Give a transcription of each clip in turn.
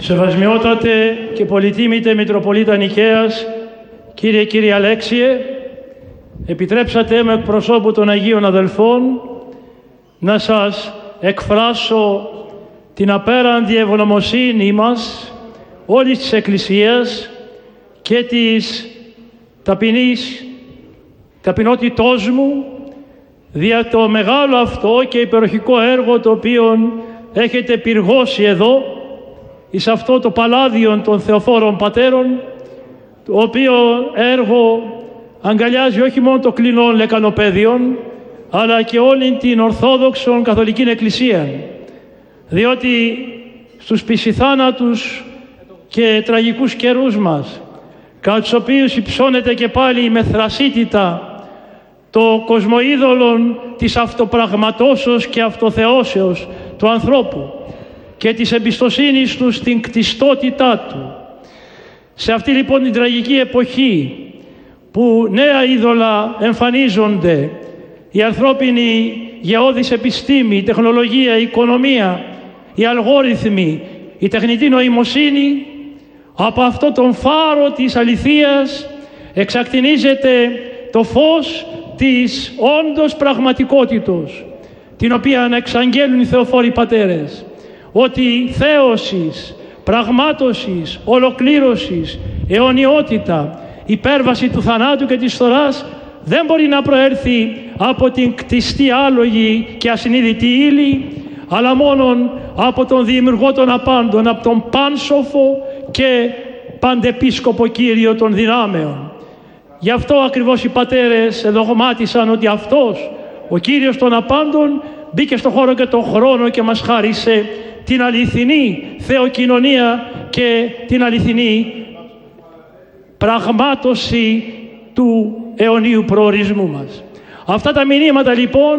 Σεβασμιότατε και πολυτίμητε Μητροπολίτα Νικαίας, κύριε Αλέξιε, επιτρέψατε με εκπροσώπου των Αγίων Αδελφών να σας εκφράσω την απέραντη ευγνωμοσύνη μας όλης της Εκκλησίας και της ταπεινότητός μου δια το μεγάλο αυτό και υπεροχικό έργο το οποίο έχετε πυργώσει εδώ εις αυτό το παλάδιον των Θεοφόρων Πατέρων, το οποίο έργο αγκαλιάζει όχι μόνο το κλινόν λεκανοπαίδειον, αλλά και όλη την Ορθόδοξον Καθολική Εκκλησία, διότι στους πισιθάνατους και τραγικούς καιρούς μας, κατά τους οποίους υψώνεται και πάλι με θρασίτητα το κοσμοείδωλον της αυτοπραγματώσεως και αυτοθεώσεως του ανθρώπου και της εμπιστοσύνης του στην κτιστότητά του. Σε αυτή λοιπόν την τραγική εποχή που νέα είδωλα εμφανίζονται, η ανθρώπινη γεώδης επιστήμη, η τεχνολογία, η οικονομία, οι αλγόριθμοι, η τεχνητή νοημοσύνη, από αυτό τον φάρο της αληθείας εξακτηνίζεται το φως της όντως πραγματικότητος, την οποία εξαγγέλνουν οι Θεοφόροι Πατέρες, ότι θέωσης, πραγμάτωσης, ολοκλήρωσης, αιωνιότητα, υπέρβαση του θανάτου και της φθοράς δεν μπορεί να προέρθει από την κτιστή άλογη και ασυνείδητη ύλη, αλλά μόνον από τον Δημιουργό των απάντων, από τον πάνσοφο και παντεπίσκοπο Κύριο των δυνάμεων. Γι' αυτό ακριβώς οι Πατέρες δογμάτισαν ότι αυτός, ο Κύριος των απάντων, μπήκε στον χώρο και τον χρόνο και μας χάρισε την αληθινή θεοκοινωνία και την αληθινή πραγμάτωση του αιωνίου προορισμού μας. Αυτά τα μηνύματα λοιπόν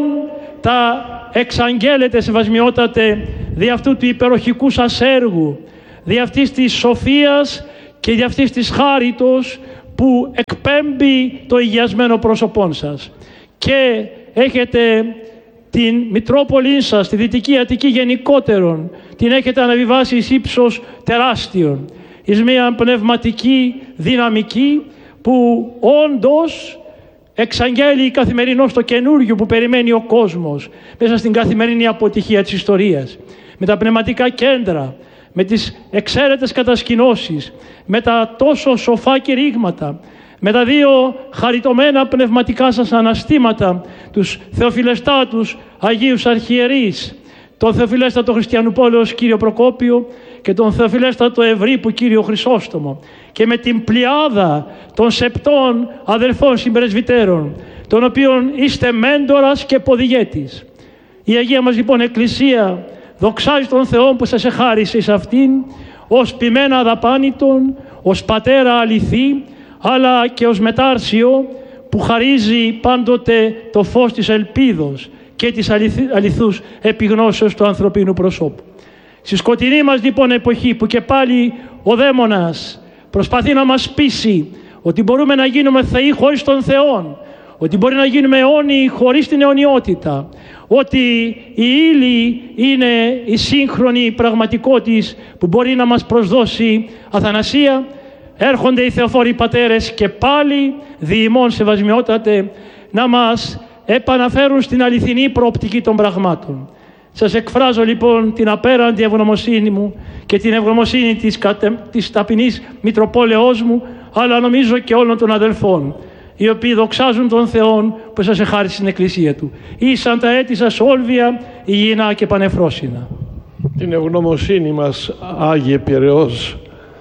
τα εξαγγέλλετε, σεβασμιότατε, δι' αυτού του υπεροχικού σας έργου, δι' αυτής της σοφίας και δι' αυτής της χάριτος που εκπέμπει το υγιασμένο πρόσωπόν σας. Και έχετε την Μητρόπολη σας, τη Δυτική Αττική γενικότερον, την έχετε αναβιβάσει εις ύψος τεράστιον, εις μια πνευματική δυναμική που όντως εξαγγέλει καθημερινώς το καινούργιο που περιμένει ο κόσμος μέσα στην καθημερινή αποτυχία της ιστορίας, με τα πνευματικά κέντρα, με τις εξαίρετες κατασκηνώσεις, με τα τόσο σοφά κηρύγματα, με τα δύο χαριτωμένα πνευματικά σας αναστήματα, τους θεοφιλεστάτους Αγίους Αρχιερείς, τον θεοφιλέστατο Χριστιανουπόλεως Κύριο Προκόπιο και τον θεοφιλέστατο Ευρύπου Κύριο Χρυσόστομο, και με την πλειάδα των σεπτών αδελφών συμπρεσβυτέρων, των οποίων είστε μέντορας και ποδηγέτης. Η Αγία μας λοιπόν Εκκλησία δοξάζει τον Θεό που σας εχάρισε εις αυτήν ως ποιμένα αδαπάνητον, ως πατέρα αληθή, αλλά και ως μετάρσιο που χαρίζει πάντοτε το φως της ελπίδος και της αληθούς επιγνώσεως του ανθρωπίνου προσώπου. Στη σκοτεινή μας λοιπόν εποχή που και πάλι ο δαίμονας προσπαθεί να μας πείσει ότι μπορούμε να γίνουμε θεοί χωρίς τον Θεό, ότι μπορεί να γίνουμε αιώνιοι χωρίς την αιωνιότητα, ότι η ύλη είναι η σύγχρονη πραγματικότητα που μπορεί να μας προσδώσει αθανασία, έρχονται οι Θεοφόροι Πατέρες και πάλι δι' ημών σεβασμιότατε να μας επαναφέρουν στην αληθινή προοπτική των πραγμάτων. Σας εκφράζω λοιπόν την απέραντη ευγνωμοσύνη μου και την ευγνωμοσύνη της ταπεινής Μητροπόλεως μου, αλλά νομίζω και όλων των αδελφών, οι οποίοι δοξάζουν τον Θεό που σας εχάρισε στην Εκκλησία Του. Ήσαν τα έτη σας όλβια, υγιεινά και πανεφρόσινα. Την ευγνωμοσύνη μας, Άγιε Πειραιώς,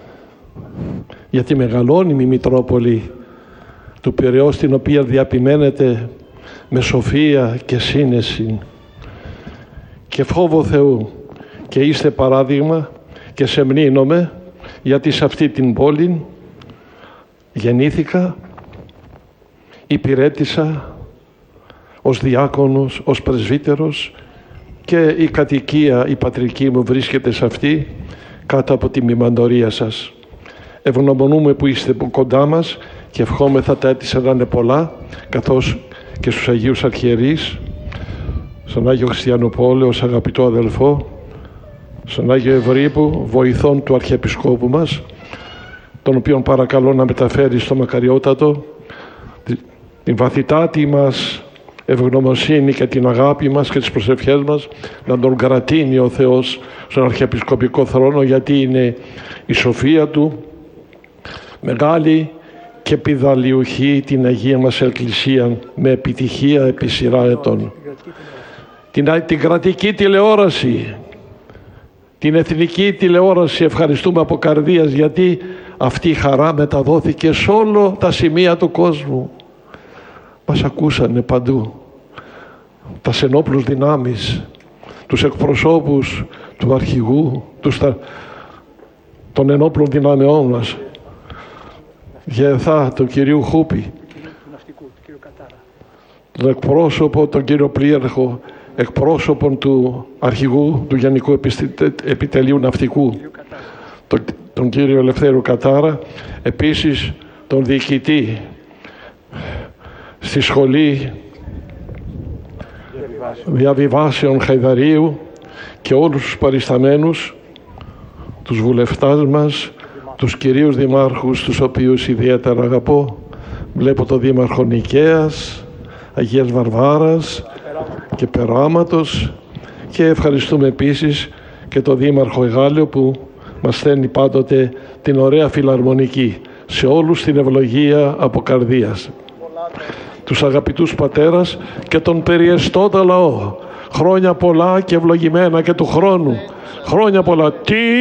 για τη μεγαλώνυμη Μητρόπολη του Πειραιώς, την οποία διαπημένετε με σοφία και σύνεση και φόβο Θεού, και είστε παράδειγμα και σε μνήνομαι, γιατί σε αυτή την πόλη γεννήθηκα, υπηρέτησα ως διάκονος, ως πρεσβύτερος, και η κατοικία η πατρική μου βρίσκεται σε αυτή, κάτω από τη μημαντορία σας. Ευγνωμονούμε που είστε κοντά μας και ευχόμεθα τα έτη να είναι πολλά, καθώς και στους Αγίους Αρχιερείς, στον Άγιο Χριστιανοπόλεως, αγαπητό αδελφό, στον Άγιο Ευρύπου, βοηθόν του Αρχιεπισκόπου μας, τον οποίον παρακαλώ να μεταφέρει στο Μακαριότατο την βαθυτάτη μας ευγνωμοσύνη και την αγάπη μας και τις προσευχές μας, να τον κρατήνει ο Θεός στον Αρχιεπισκοπικό θρόνο, γιατί είναι η σοφία Του μεγάλη και πηδαλιουχή την Αγία μας Εκκλησία με επιτυχία επί σειρά ετών. Την κρατική τηλεόραση, την εθνική τηλεόραση ευχαριστούμε από καρδίας, γιατί αυτή η χαρά μεταδόθηκε σε όλα τα σημεία του κόσμου. Μας ακούσανε παντού, τα ενόπλους δυνάμεις, τους εκπροσώπους του αρχηγού, των ενόπλων δυνάμεών μας, Γεθά, τον κυρίου Χούπη, τον εκπρόσωπο, τον κύριο Πλήρχο, εκπρόσωπον του αρχηγού του Γενικού Επιτελείου Ναυτικού, τον κύριο Ελευθέρου Κατάρα, επίσης τον διοικητή στη Σχολή Διαβιβάσεων Χαϊδαρίου και όλους τους παρισταμένους, τους βουλευτάς μας, τους κυρίους δημάρχους, τους οποίους ιδιαίτερα αγαπώ. Βλέπω τον Δήμαρχο Νικαίας, Αγίας Βαρβάρας και Περάματος, και ευχαριστούμε επίσης και τον Δήμαρχο Εγάλεο που μας στέλνει πάντοτε την ωραία φιλαρμονική. Σε όλους την ευλογία από καρδίας. Τους αγαπητούς πατέρας και τον περιεστώτα λαό. Χρόνια πολλά και ευλογημένα και του χρόνου. Χρόνια πολλά.